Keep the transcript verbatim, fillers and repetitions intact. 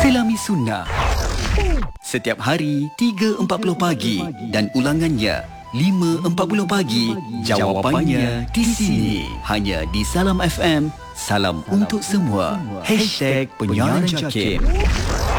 Selami Sunnah. Setiap hari tiga empat puluh pagi dan ulangannya lima empat puluh pagi. Jawapannya di sini, hanya di Salam F M. Salam untuk semua. Hashtag Penyiaran Jakim.